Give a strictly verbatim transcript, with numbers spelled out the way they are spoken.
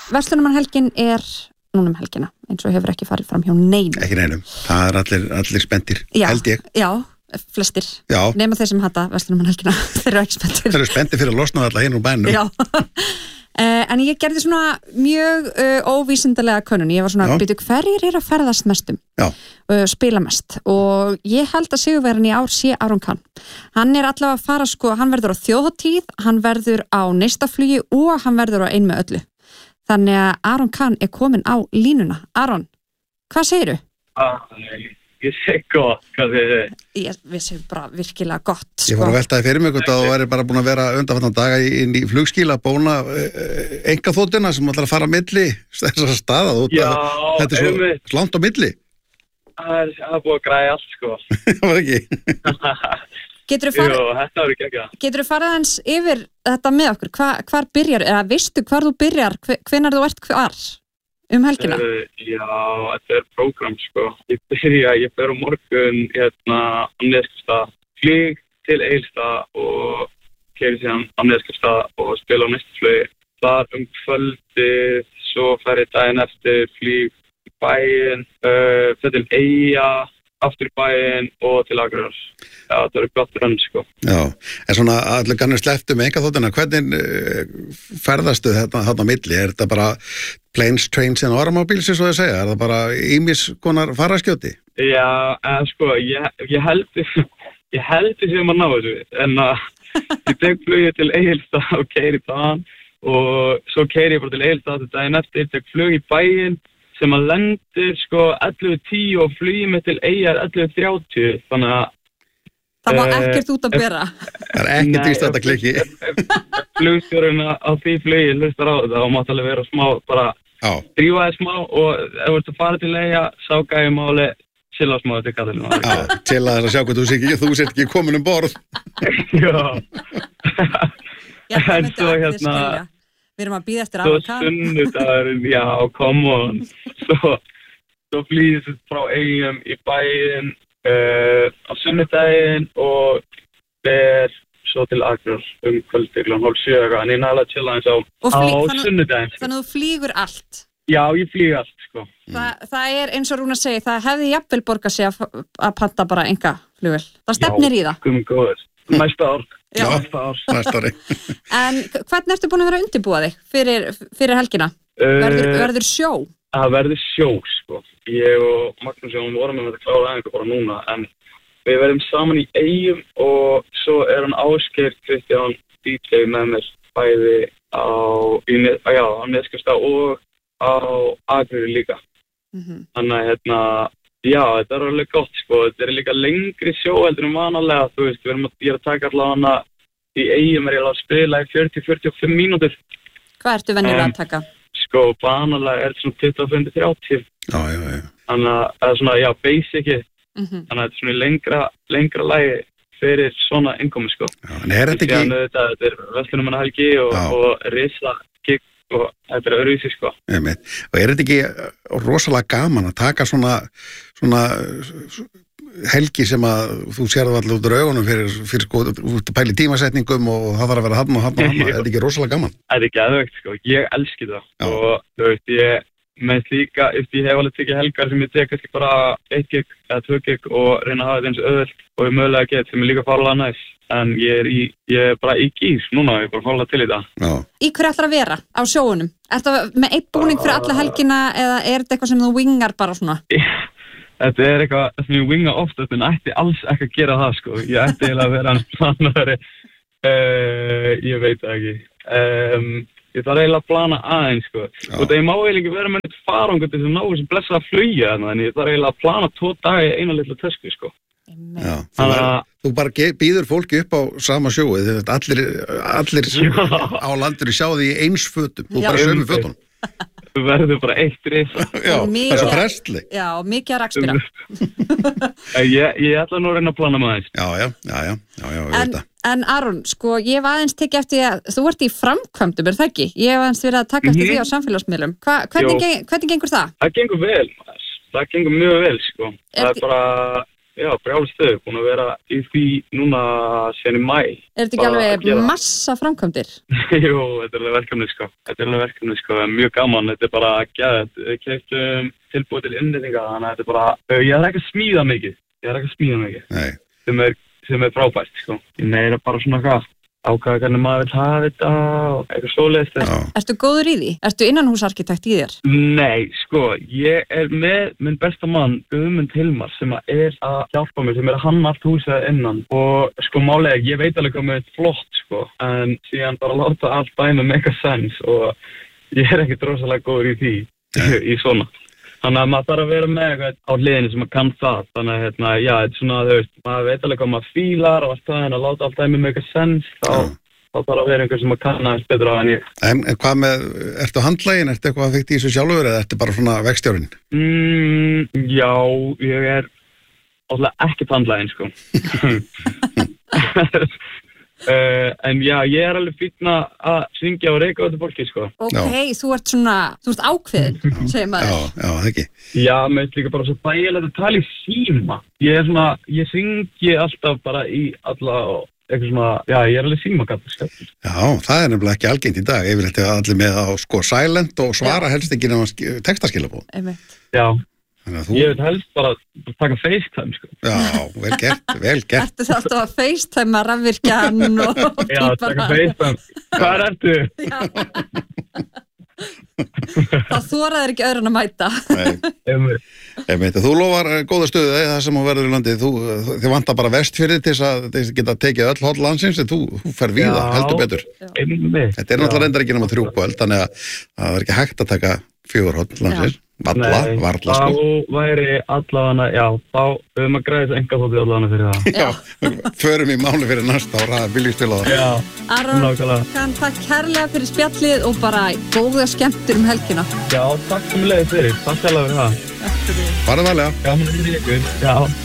verslunarmannahelgin er núna um helgina, eins og hefur ekki farið fram hjá neinum. Ekki neinum, það er allir, allir spenntir, já, held ég. Já, flestir. Já. Nema þeir sem hata verslunarmannahelgina, þeir eru ekki spenntir. Þeir eru spenntir fyrir að losna alla hinn úr bænum. Já. uh, en ég gerði svona mjög uh, óvísindalega könnun. Ég var svona, býtu, hverjir er að ferðast mestum? Já. Uh, spila mest. Og ég held að sigurvegarinn í ár sé Aron Kahn. Hann er allavega að fara, sko, hann verður á þjóðhátíð, hann verður á neistaflugi og hann verður á ein með öllu. Þannig að Aron Kahn er komin á línuna. Aron, hvað segirðu? Ah, ég segi gott, hvað segir þið? Ég, við segjum bara virkilega gott. Sko. Ég var að veltaði fyrir mig hvort að þú væri bara búin að vera undanfarnar daga inn í flugskíl að bóna engaþóttina sem ætlar að fara á milli þessar staða. Já, þetta er svo um langt á milli. Það er, er búið að græja allt, sko. Það var ekki. Geturðu farið, Jú, þetta var ekki ekki. Geturðu farið hans yfir þetta með okkur? Hva, hvar byrjar, eða veistu hvar þú byrjar, hvenær þú ert hvar um helgina? Uh, já, þetta er prógram, sko. Ég byrja, ég fer á morgun hérna á Neskaupstað, flýg til Egilsstað og keyri síðan á Neskaupstað og spila á neistaflugi. Þar um kvöldið, svo fer ég daginn eftir flýg í bæinn, uh, fer til Eyja, aftur í bæinn og til Akureyrar. Já, það eru gott rönn, sko. Já, en svona allir kannur slepptu með engaþóttina, hvernig uh, ferðastu þetta þarna á milli? Er þetta bara planes, trains and automobiles, svo að segja? Er það bara ýmis konar faraskjóti? Já, en sko, ég, ég held ég held því sem að ná þessu, en að ég tek flugið til Egilsstað og keyri þaðan og svo keyri ég bara til Egilsstað þetta daginn eftir, tek flug í bæinn sem að lendir sko ellefu tíu og flugið mitt til Eyja er ellefu þrjátíu, þannig að það var ekkert út að bera. Það er ekkert víst þetta klikki. Flugstjórinn á því flugi hlustar á þetta og mátt alveg vera smá, bara drífa þið smá og ef þú ert að fara til Eyja, sáka ég máli chilla smá til kallinu. Já, chilla þess að sjá hvað þú sér ekki, þú sér ekki komin um borð. Já. Já, það myndi allir skilja. Við erum að bíða eftir Aron Kahn. Svo sunnudagurinn, já, come on. Svo, svo flýðist frá Eyjum í bæinn uh, á sunnudaginn og fer svo til Akureyrar um kvöldi klukkan hálf sjö en ég næla að chilla eins á, á sunnudaginn. Þannig að þú flýgur allt? Já, ég flýg allt, sko. Þa, það er eins og Rúnar segi, það hefði jafnvel borgað sig að, að panta bara enga flugvél. Það stefnir í það. Já, komum góður. Næsta ár. Já, næsta ár. Næsta ári. En hvernig ertu búin að vera að undirbúa þig fyrir, fyrir helgina? Uh, verður, verður sjó? Það verður sjó, sko. Ég og Magnús Jón vorum með þetta klára aðeins bara núna, en við verðum saman í Eyjum og svo er hann Ásgeir Kristján D J með mér bæði á, í, já, á Neskaupstað og á Akureyri líka. Mm-hmm. Þannig að hérna, já, þetta er alveg gott, sko. Þetta er líka lengri sjó heldur en vanalega, þú veist, við erum að, ég er að taka allavega í Eyjum er ég að spila í fjörutíu til fjörutíu og fimm mínútur. Hvað ertu venjulega að taka? Sko, vanalega er þetta svona tuttugu og fimm til þrjátíu. Já, já, já. Þannig að það er svona, já, basicið. Mm-hmm. Þannig að þetta er svona lengra, lengra lagi fyrir svona innkomi, sko. Já, en er þetta ekki? Þetta, þetta er verslunarmannahelgi og, og risa gig og þetta er öðruvísi, sko. Einmitt. Og er þetta ekki rosalega gaman að taka svona, svona helgi sem að þú sérðu allir út úr augunum fyrir, fyrir sko, út að pæli tímasetningum og það þarf að vera hann og hann og hann, er þetta ekki rosalega gaman? Þetta er ekki aðvegt, sko. Ég elski það. Já. Og þú veist, ég meðst líka, eftir ég hef alveg tekið helgar sem ég tek kannski bara eitt gig eða tvö gig og reyna að hafa þetta eins öðvöld og ég mögulega get sem er líka farlega næst. En ég er, í, ég er bara í gís núna, ég er bara farlega til í það. Já. Í hverju ætlar að vera á sjóunum? Ertu með eitt búning fyrir alla helgina eða er þetta eitthvað sem þú wingar bara svona? Þetta er eitthvað sem ég winga ofta en ætti alls ekki að gera það, sko. Ég ætti eiginlega að vera hans planari. Uh, ég veit það ekki. Um, Ég þarf eiginlega að plana aðeins, sko. Já. Og það ég má eiginlega ekki vera með eitt farangur til þess að ná þessi blessa að flugja þannig, en ég þarf eiginlega að plana tvo daga í eina litla tösku, sko. Já, þú, er, þú bara býður fólki upp á sama sjói, allir, allir á landinu sjá því í eins fötum, þú Já. bara sömu fötunum. Þú verður bara eitt risa. Já, það er svo prestli. Já, mikið að rakspira. ég, ég ætla nú að reyna að plana með aðeins. Já, já, já, já, já, já, en, en Aron, sko, ég hef aðeins tekið eftir að þú ert í framkvæmdum, er það ekki? Ég hef aðeins verið að taka eftir mm-hmm. því á samfélagsmiðlum. Hva, hvernig, geng, hvernig gengur það? Það gengur vel, það gengur mjög vel, sko. Er það er bara, já, brjálustuð, búin að vera í því núna sen í mæ. Er þetta ekki alveg massa framkvæmdir? Jú, þetta er alveg verkefni, sko. Þetta er alveg verkefni, sko. Mjög gaman, þetta er bara gæðið. Við keyptum tilbúið til innréttinga, þannig að þetta er bara, ég er ekki að smíða mikið. Ég er ekki að smíða mikið. Nei. Sem er, sem er frábært, sko. Ég meira bara svona hvað. Ákvæða hvernig maður vil hafa þetta og eitthvað svoleiðist. Ertu góður í því? Ertu innanhúsarkitekt í þér? Nei, sko, ég er með minn besta mann, Guðmund Hilmar, sem er að hjálpa mér, sem er að hanna allt húsið innan. Og sko, málega, ég veit alveg hvað með þetta flott, sko, en síðan bara láta allt dæmi make a sense og ég er ekkert rosalega góður í því, í svona. Þannig að maður þarf að vera með eitthvað á hliðinni sem maður kann það. Þannig að, hérna, já, þetta er svona, þú veist, maður veit alveg hvað maður fílar og allt það, en að láta allt dæmi make a sense, þá, þá þarf að vera einhver sem maður kann aðeins betur á en ég. En hvað með, ertu handlægin, ertu eitthvað að fikta í þessu sjálfur eða ertu bara svona vegstjórinn? Mm, já, ég er alltaf ekki handlægin, sko. Uh, en já, ég er alveg fínn að syngja og reyka á þetta fólki, sko. Ok, já. Þú ert svona, þú ert ákveðin, segir maður. Já, já, það ekki. Já, mér er líka bara svo bægilegt að tala í síma. Ég er svona, ég syngi alltaf bara í alla og eitthvað svona, já, ég er alveg símagatt, sko. Já, það er nefnilega ekki algengt í dag. Yfirleitt er allir með á, sko, silent og svara já. Helst ekki nefnum textaskilabóð. Einmitt. Já. Þú... Ég veit helst bara að taka FaceTime, sko. Já, vel gert, vel gert. Ertu það alltaf að FaceTime að rafvirkjan og... Já, taka FaceTime. Hvað ertu? Já. Það þoraðir ekki öðrun að mæta. Nei. Einmitt, þú lofar góða stöðu það sem þú verður í landið. Þú, þið vantar bara Vestfirði til að þið geta tekið öll hóll landsins en þú, þú fer víða, heldur betur. Einmitt. Þetta er náttúrulega reyndar ekki nema þrjú kvöld, þannig að það er ekki hægt að taka fjögur hóll landsins. Valla, varla sko. Þá væri allavega, já, þá höfum að græða þessu enga þóttið allavega fyrir það. Já, förum í máli fyrir næsta ára, viljum spila það. Já, Aron, kann takk kærlega fyrir spjallið og bara góða skemmtur um helgina. Já, takk sem leiði fyrir, takk kærlega fyrir það. Bara valega. Já, mér er ykkur, já.